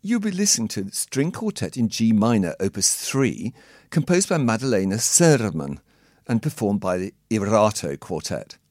You'll be listening to the String Quartet in G minor, Opus 3, composed by Madalena Serman and performed by the Irato Quartet.